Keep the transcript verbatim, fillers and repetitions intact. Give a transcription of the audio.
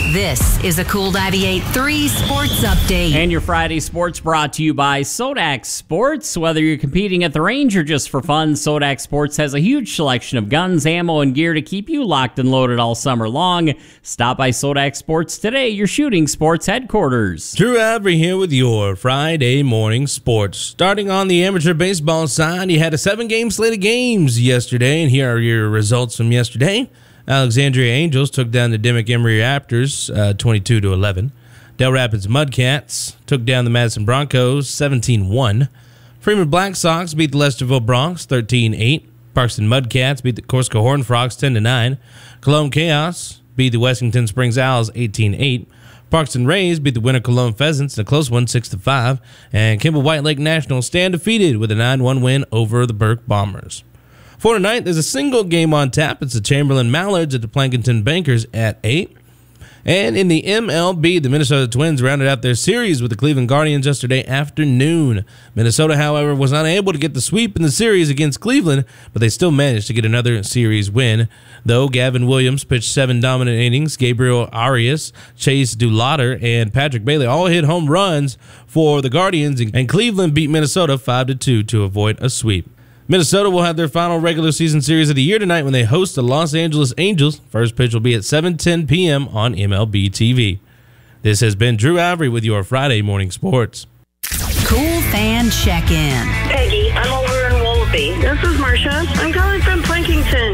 This is a Cool ninety-eight point three Sports Update. And your Friday sports brought to you by Sodax Sports. Whether you're competing at the range or just for fun, Sodax Sports has a huge selection of guns, ammo, and gear to keep you locked and loaded all summer long. Stop by Sodax Sports today, your shooting sports headquarters. Drew Avery here with your Friday morning sports. Starting on the amateur baseball side, you had a seven-game slate of games yesterday, and here are your results from yesterday. Alexandria Angels took down the Dimmick Emory Raptors uh, twenty-two to eleven. Del Rapids Mudcats took down the Madison Broncos seventeen one. Freeman Black Sox beat the Lesterville Bronx thirteen eight. Parkston Mudcats beat the Corsica Horned Frogs ten to nine. Cologne Chaos beat the Washington Springs Owls eighteen eight. Parkston Rays beat the Winter Cologne Pheasants in a close one six to five. And Kimball White Lake National stand defeated with a nine one win over the Burke Bombers. For tonight, there's a single game on tap. It's the Chamberlain Mallards at the Plankinton Bankers at eight. And in the M L B, the Minnesota Twins rounded out their series with the Cleveland Guardians yesterday afternoon. Minnesota, however, was unable to get the sweep in the series against Cleveland, but they still managed to get another series win. Though Gavin Williams pitched seven dominant innings, Gabriel Arias, Chase Dulatter, and Patrick Bailey all hit home runs for the Guardians, and Cleveland beat Minnesota five to two to avoid a sweep. Minnesota will have their final regular season series of the year tonight when they host the Los Angeles Angels. First pitch will be at seven ten p.m. on M L B T V. This has been Drew Avery with your Friday morning sports. Cool Fan Check-In. Peggy, I'm over in Wolsey. This is Marcia. I'm calling from Plankinton.